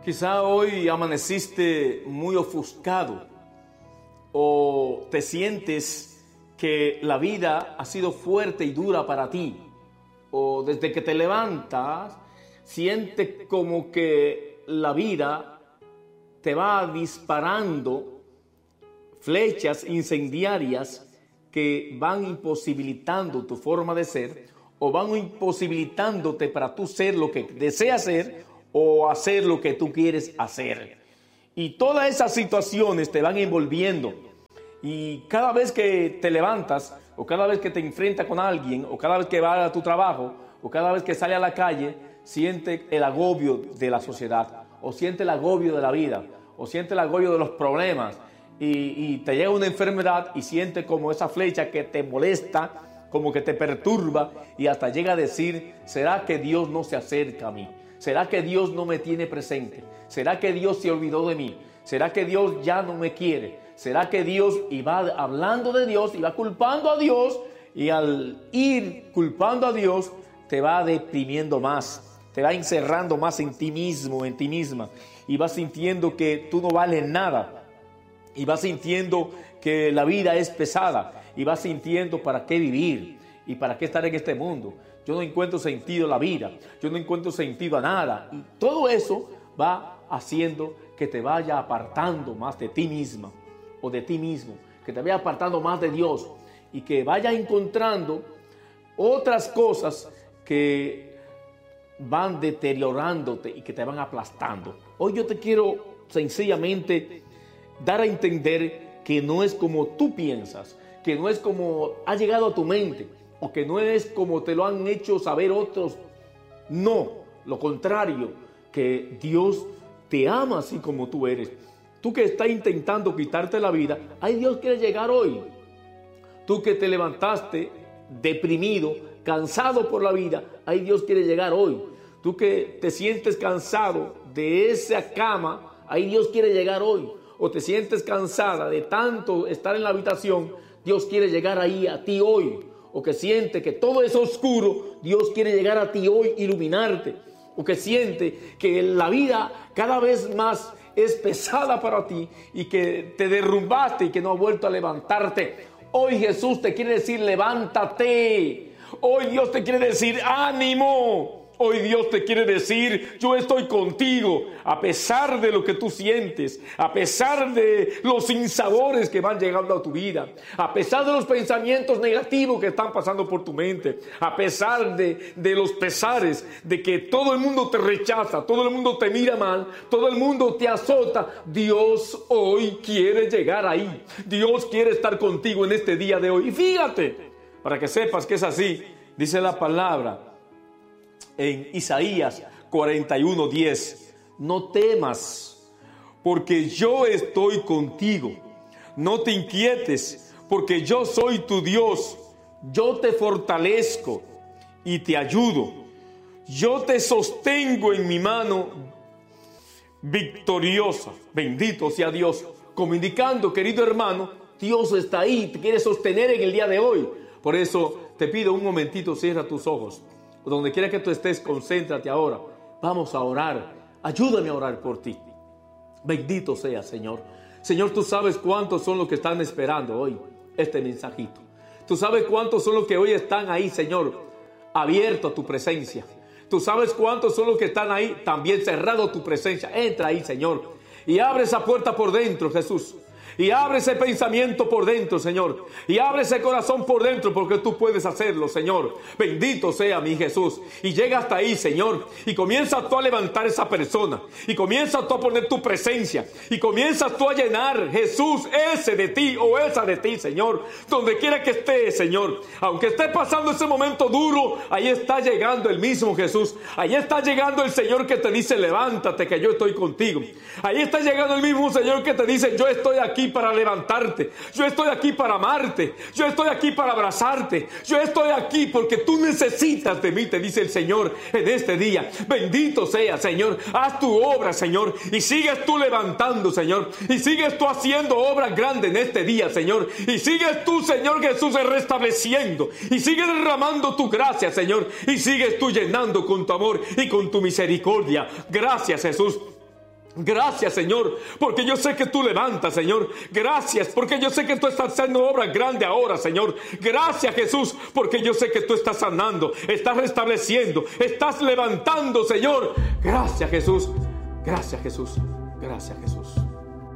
Quizá hoy amaneciste muy ofuscado o te sientes que la vida ha sido fuerte y dura para ti, o desde que te levantas sientes como que la vida te va disparando flechas incendiarias que van imposibilitando tu forma de ser o van imposibilitándote para tú ser lo que deseas ser o hacer lo que tú quieres hacer. Y todas esas situaciones te van envolviendo. Y cada vez que te levantas, o cada vez que te enfrentas con alguien, o cada vez que vas a tu trabajo, o cada vez que sales a la calle, siente el agobio de la sociedad, o siente el agobio de la vida, o siente el agobio de los problemas, y te llega una enfermedad y siente como esa flecha que te molesta, como que te perturba, y hasta llega a decir: ¿será que Dios no se acerca a mí? ¿Será que Dios no me tiene presente? ¿Será que Dios se olvidó de mí? ¿Será que Dios ya no me quiere? ¿Será que Dios, y va hablando de Dios, y va culpando a Dios, y al ir culpando a Dios, te va deprimiendo más, te va encerrando más en ti mismo, en ti misma, y vas sintiendo que tú no vales nada, y vas sintiendo que la vida es pesada, y vas sintiendo para qué vivir, y para qué estar en este mundo. Yo no encuentro sentido a la vida, yo no encuentro sentido a nada, y todo eso va haciendo que te vaya apartando más de ti misma o de ti mismo, que te vaya apartando más de Dios y que vaya encontrando otras cosas que van deteriorándote y que te van aplastando. Hoy yo te quiero sencillamente dar a entender que no es como tú piensas, que no es como ha llegado a tu mente, o que no es como te lo han hecho saber otros. No, lo contrario, que Dios te ama así como tú eres. Tú que estás intentando quitarte la vida, ay, Dios quiere llegar hoy. Tú que te levantaste deprimido, cansado por la vida, ay, Dios quiere llegar hoy. Tú que te sientes cansado de esa cama, ay, Dios quiere llegar hoy. O te sientes cansada de tanto estar en la habitación, Dios quiere llegar ahí a ti hoy. O que siente que todo es oscuro, Dios quiere llegar a ti hoy, iluminarte. O que siente que la vida cada vez más es pesada para ti y que te derrumbaste y que no has vuelto a levantarte. Hoy Jesús te quiere decir: levántate. Hoy Dios te quiere decir: ánimo. Hoy Dios te quiere decir: yo estoy contigo, a pesar de lo que tú sientes, a pesar de los sinsabores que van llegando a tu vida, a pesar de los pensamientos negativos que están pasando por tu mente, a pesar de los pesares, de que todo el mundo te rechaza, todo el mundo te mira mal, todo el mundo te azota. Dios hoy quiere llegar ahí. Dios quiere estar contigo en este día de hoy. Y fíjate, para que sepas que es así, dice la palabra en Isaías 41:10: no temas, porque yo estoy contigo. No te inquietes, porque yo soy tu Dios. Yo te fortalezco y te ayudo. Yo te sostengo en mi mano victoriosa. Bendito sea Dios. Como indicando, querido hermano, Dios está ahí, te quiere sostener en el día de hoy. Por eso te pido un momentito, cierra tus ojos. Donde quiera que tú estés, concéntrate ahora. Vamos a orar. Ayúdame a orar por ti. Bendito sea, Señor. Señor, tú sabes cuántos son los que están esperando hoy este mensajito. Tú sabes cuántos son los que hoy están ahí, Señor, abiertos a tu presencia. Tú sabes cuántos son los que están ahí también cerrado a tu presencia. Entra ahí, Señor, y abre esa puerta por dentro, Jesús. Y abre ese pensamiento por dentro, Señor. Y abre ese corazón por dentro, porque tú puedes hacerlo, Señor. Bendito sea mi Jesús. Y llega hasta ahí, Señor. Y comienza tú a levantar esa persona. Y comienza tú a poner tu presencia. Y comienza tú a llenar, Jesús, ese de ti o esa de ti, Señor. Donde quiera que esté, Señor. Aunque esté pasando ese momento duro, ahí está llegando el mismo Jesús. Ahí está llegando el Señor que te dice: levántate, que yo estoy contigo. Ahí está llegando el mismo Señor que te dice: yo estoy aquí para levantarte, yo estoy aquí para amarte, yo estoy aquí para abrazarte, yo estoy aquí porque tú necesitas de mí, te dice el Señor en este día. Bendito sea, Señor. Haz tu obra, Señor, y sigues tú levantando, Señor, y sigues tú haciendo obras grandes en este día, Señor, y sigues tú, Señor Jesús, restableciendo, y sigues derramando tu gracia, Señor, y sigues tú llenando con tu amor y con tu misericordia. Gracias, Jesús. Gracias, Señor, porque yo sé que tú levantas, Señor. Gracias, porque yo sé que tú estás haciendo obras grandes ahora, Señor. Gracias, Jesús, porque yo sé que tú estás sanando, estás restableciendo, estás levantando, Señor. Gracias, Jesús. Gracias, Jesús. Gracias, Jesús.